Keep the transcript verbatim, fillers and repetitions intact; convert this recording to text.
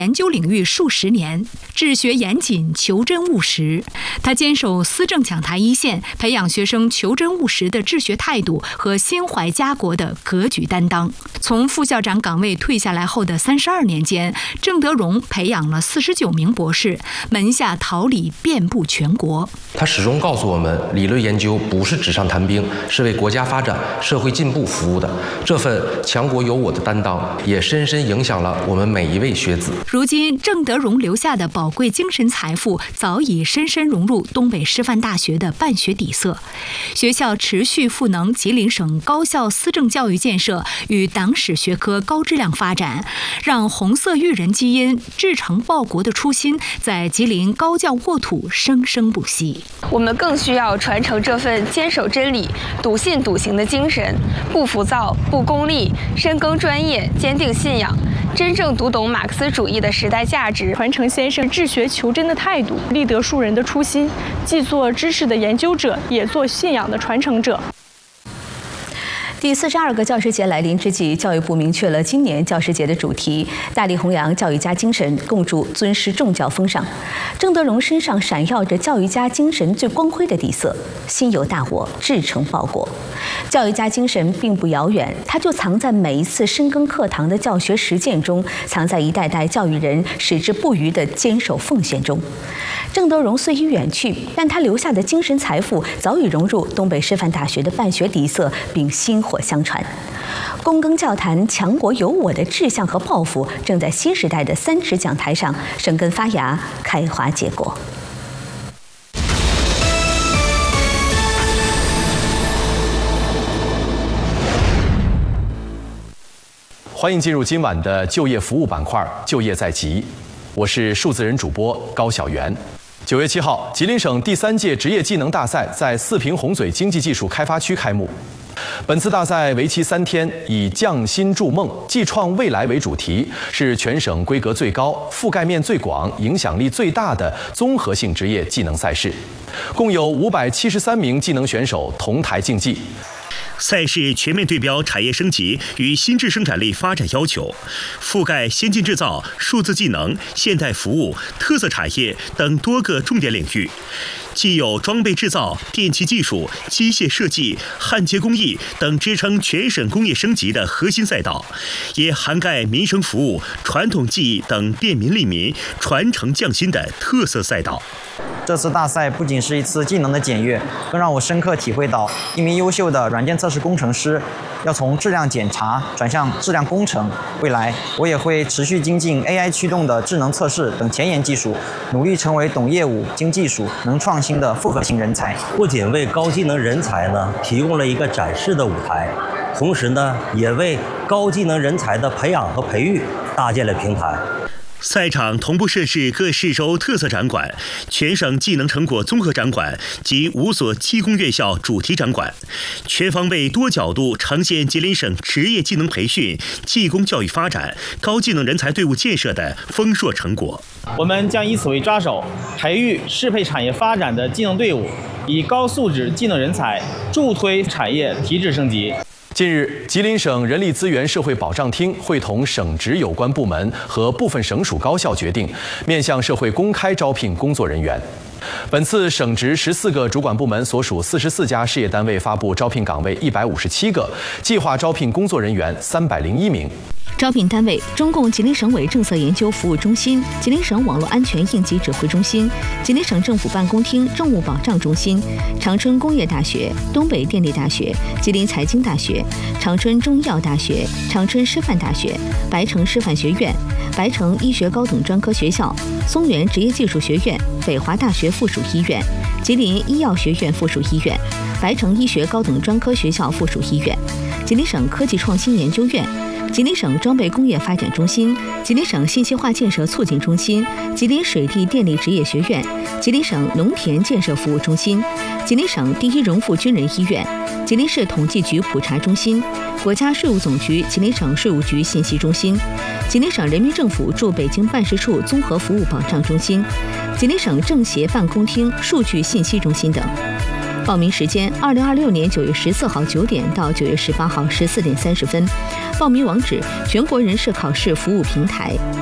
研究领域数十年，治学严谨，求真务实。他坚守思政讲台一线，培养学生求真务实的治学态度和心怀家国的格局担当。从副校长岗位退下来后的三十二年间，郑德荣培养了四十九名博士，门下桃李遍布全国。 他始终告诉我们，理论研究不是纸上谈兵，是为国家发展、社会进步服务的。这份强国有我的担当，也深深影响了我们每一位学子。 如今，郑德荣留下的宝贵精神财富早已深深融入东北师范大学的办学底色。学校持续赋能吉林省高校思政教育建设与党史学科高质量发展，让红色育人基因、志诚报国的初心在吉林高教沃土生生不息。 我们更需要传承这份坚守真理、笃信笃行的精神，不浮躁、不功利，深耕专业，坚定信仰。真正读懂马克思主义的时代价值， 传承先生治学求真的态度，立德树人的初心，既做知识的研究者，也做信仰的传承者。 第四十二个教师节来临之际，教育部明确了今年教师节的主题，大力弘扬教育家精神，共筑尊师重教风尚。郑德荣身上闪耀着教育家精神最光辉的底色，心有大我，志诚报国。教育家精神并不遥远，它就藏在每一次深耕课堂的教学实践中，藏在一代代教育人矢志不渝的坚守奉献中。郑德荣虽已远去，但他留下的精神财富早已融入东北师范大学的办学底色，并薪火相传。躬耕教坛、强国有我的志向和抱负，正在新时代的三尺讲台上生根发芽、开花结果。 欢迎进入今晚的就业服务板块，就业在即。我是数字人主播高晓元。九月七号，吉林省第三届职业技能大赛在四平洪嘴经济技术开发区开幕。本次大赛为期三天，以匠心筑梦、技创未来为主题，是全省规格最高、覆盖面最广、影响力最大的综合性职业技能赛事。共有五百七十三名技能选手同台竞技。 赛事全面对标产业升级与新质生产力发展要求，覆盖先进制造、数字技能、现代服务、特色产业等多个重点领域，既有装备制造、电气技术、机械设计、焊接工艺等支撑全省工业升级的核心赛道，也涵盖民生服务、传统技艺等便民利民、传承匠心的特色赛道。 这次大赛不仅是一次技能的检阅，更让我深刻体会到，一名优秀的软件测试工程师要从质量检查转向质量工程。未来，我也会持续精进 A I 驱动的智能测试等前沿技术，努力成为懂业务、精技术、能创新的复合型人才。 不仅为高技能人才呢提供了一个展示的舞台，同时呢，也为高技能人才的培养和培育搭建了平台。 赛场同步设置各市州特色展馆、全省技能成果综合展馆及五所技工院校主题展馆，全方位多角度呈现吉林省职业技能培训、技工教育发展、高技能人才队伍建设的丰硕成果。 我们将以此为抓手，培育适配产业发展的技能队伍，以高素质技能人才助推产业提质升级。 近日，吉林省人力资源社会保障厅会同省直有关部门和部分省属高校决定，面向社会公开招聘工作人员。本次省直十四个主管部门所属四十四家事业单位发布招聘岗位一百五十七个，计划招聘工作人员三百零一名。 招聘单位：中共吉林省委政策研究服务中心、吉林省网络安全应急指挥中心、吉林省政府办公厅政务保障中心、长春工业大学、东北电力大学、吉林财经大学、长春中医药大学、长春师范大学、白城师范学院、白城医学高等专科学校、松原职业技术学院、北华大学附属医院、吉林医药学院附属医院、白城医学高等专科学校附属医院、吉林省科技创新研究院、吉林省装备工业发展中心、吉林省信息化建设促进中心、吉林水利电力职业学院、吉林省农田建设服务中心、吉林省第一荣复军人医院、吉林市统计局普查中心、国家税务总局吉林省税务局信息中心、吉林省人民政府驻北京办事处综合服务保障中心、吉林省政协办公厅数据信息中心等。报名时间：二零二六年九月十四号九点到九月十八号十四点三十分。报名网址：全国人事考试服务平台。